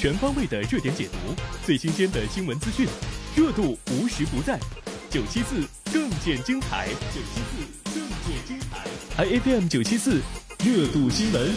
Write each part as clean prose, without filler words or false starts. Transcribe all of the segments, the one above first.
全方位的热点解读，最新鲜的新闻资讯，热度无时不在。974更见精彩，974更见精彩。IFM 974热度新闻。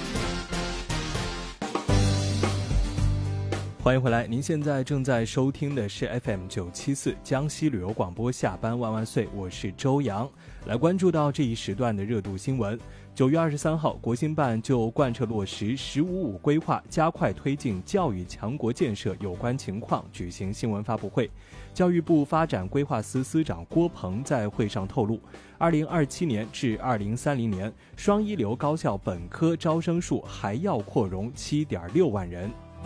欢迎回来，您现在正在收听的是 FM 974江西旅游广播下班万万岁，我是周洋。来关注到这一时段的热度新闻。9月23号，国新办就贯彻落实“15+5”规划，加快推进教育强国建设有关情况举行新闻发布会。教育部发展规划司司长郭鹏在会上透露，2027年至2030年，双一流高校本科招生数还要扩容7.6万人。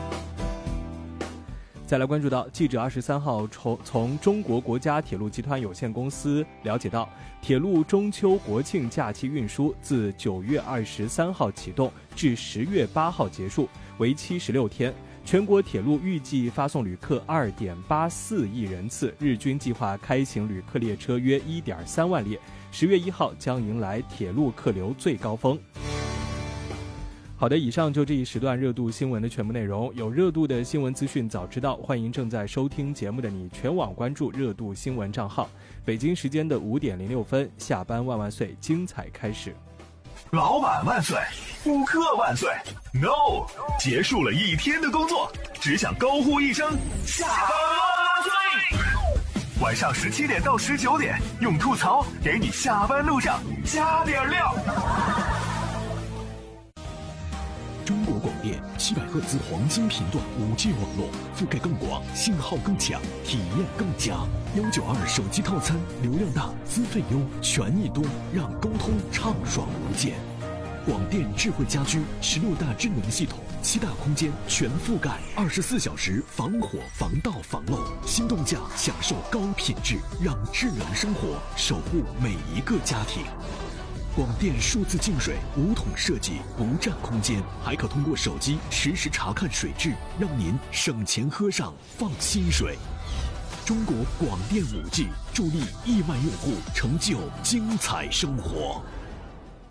再来关注到，记者23号从中国国家铁路集团有限公司了解到，铁路中秋国庆假期运输自9月23号启动至10月8号结束，为期16天。全国铁路预计发送旅客2.84亿人次，日均计划开行旅客列车约1.3万列。10月1号将迎来铁路客流最高峰。好的，以上就这一时段热度新闻的全部内容。有热度的新闻资讯早知道，欢迎正在收听节目的你全网关注热度新闻账号。北京时间的5点06分，下班万万岁，精彩开始。 老板万岁，顾客万岁 ，No， 结束了一天的工作，只想高呼一声下班万岁。晚上17点到19点，用吐槽给你下班路上加点料。 中国广电700赫兹黄金频段5G 网络，覆盖更广，信号更强，体验更佳。192手机套餐，流量大，资费优，权益多，让沟通畅爽无间。广电智慧家居16大智能系统，7大空间全覆盖，24小时防火防盗防漏，心动价享受高品质，让智能生活守护每一个家庭。广电数字净水5桶设计，不占空间，还可通过手机实时查看水质，让您省钱喝上放心水。中国广电5G 助力1万用户成就精彩生活。